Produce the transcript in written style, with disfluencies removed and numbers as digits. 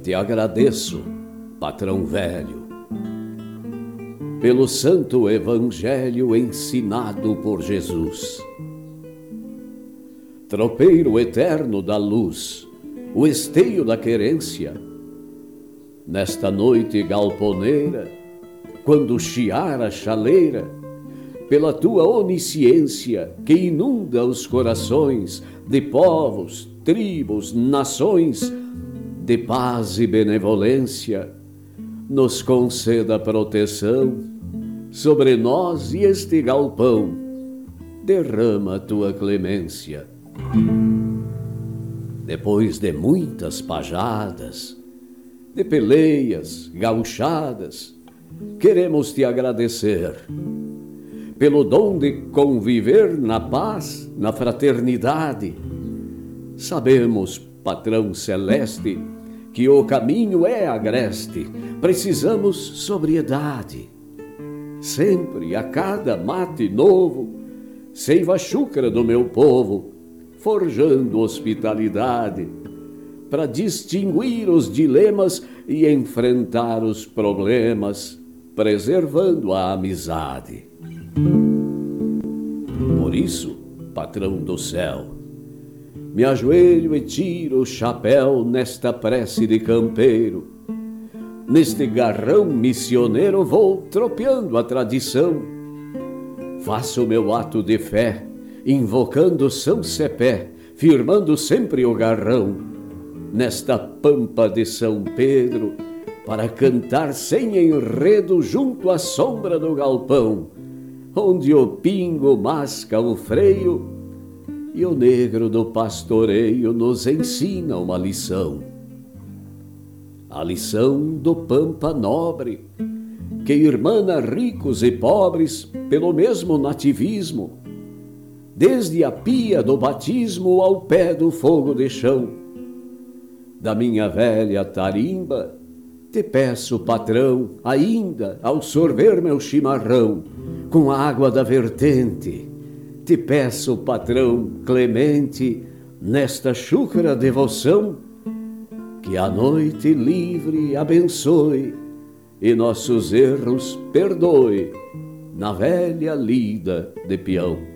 Te agradeço, patrão velho, pelo santo evangelho ensinado por Jesus. Tropeiro eterno da luz, o esteio da querência, nesta noite galponeira, quando chiar a chaleira, pela tua onisciência que inunda os corações de povos, tribos, nações, de paz e benevolência, nos conceda proteção sobre nós e este galpão, derrama tua clemência. Depois de muitas pajadas, de peleias, gauchadas, queremos te agradecer pelo dom de conviver na paz, na fraternidade. Sabemos, patrão celeste, que o caminho é agreste, precisamos sobriedade. Sempre, a cada mate novo, seiva chúcara do meu povo, forjando hospitalidade, para distinguir os dilemas e enfrentar os problemas, preservando a amizade. Por isso, patrão do céu, me ajoelho e tiro o chapéu nesta prece de campeiro. Neste garrão missioneiro vou tropeando a tradição. Faço o meu ato de fé, invocando São Cepé, firmando sempre o garrão. Nesta pampa de São Pedro, para cantar sem enredo junto à sombra do galpão, onde o pingo masca o freio e o negro do pastoreio nos ensina uma lição. A lição do pampa nobre, que irmana ricos e pobres pelo mesmo nativismo, desde a pia do batismo ao pé do fogo de chão. Da minha velha tarimba, te peço, patrão, ainda, ao sorver meu chimarrão, com a água da vertente, te peço, patrão clemente, nesta chúcara devoção, que a noite livre abençoe e nossos erros perdoe na velha lida de peão.